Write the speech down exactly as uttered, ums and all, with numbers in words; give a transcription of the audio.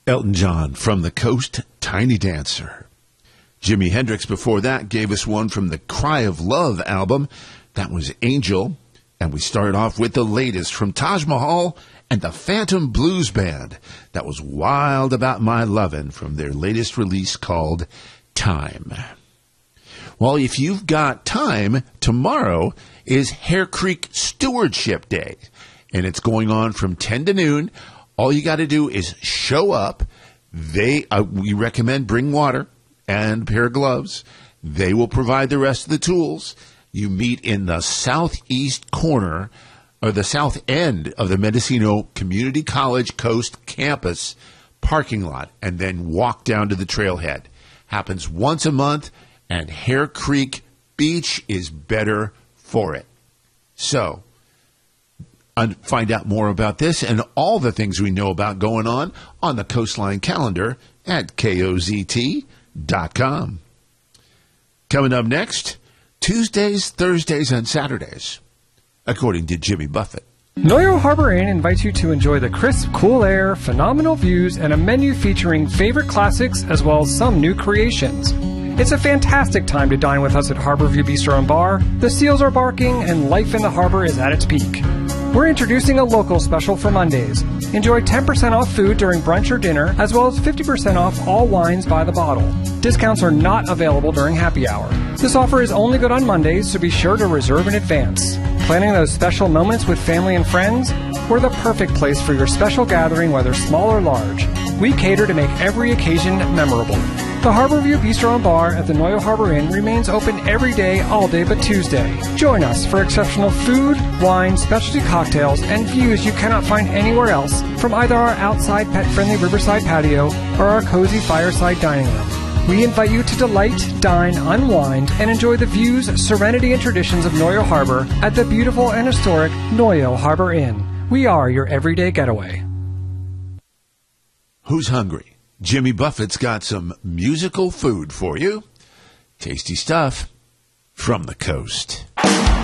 Elton John, From the Coast, Tiny Dancer. Jimi Hendrix before that gave us one from the Cry of Love album. That was Angel. And we started off with the latest from Taj Mahal and the Phantom Blues Band. That was Wild About My Lovin' from their latest release called Time. Well, if you've got time, tomorrow is Hare Creek Stewardship Day. And it's going on from ten to noon. All you got to do is show up. They, uh, we recommend bring water and a pair of gloves. They will provide the rest of the tools. You meet in the southeast corner, or the south end of the Mendocino Community College Coast campus parking lot, and then walk down to the trailhead. Happens once a month, and Hare Creek Beach is better for it. So, and find out more about this and all the things we know about going on on the Coastline calendar at K O Z T dot com. Coming up next, Tuesdays, Thursdays, and Saturdays, according to Jimmy Buffett. Noyo Harbor Inn invites you to enjoy the crisp, cool air, phenomenal views, and a menu featuring favorite classics as well as some new creations. It's a fantastic time to dine with us at Harborview Bistro and Bar. The seals are barking and life in the harbor is at its peak. We're introducing a local special for Mondays. Enjoy ten percent off food during brunch or dinner, as well as fifty percent off all wines by the bottle. Discounts are not available during happy hour. This offer is only good on Mondays, so be sure to reserve in advance. Planning those special moments with family and friends? We're the perfect place for your special gathering, whether small or large. We cater to make every occasion memorable. The Harborview Bistro and Bar at the Noyo Harbor Inn remains open every day, all day but Tuesday. Join us for exceptional food, wine, specialty cocktails, and views you cannot find anywhere else from either our outside pet-friendly riverside patio or our cozy fireside dining room. We invite you to delight, dine, unwind, and enjoy the views, serenity, and traditions of Noyo Harbor at the beautiful and historic Noyo Harbor Inn. We are your everyday getaway. Who's hungry? Jimmy Buffett's got some musical food for you. Tasty stuff from the coast.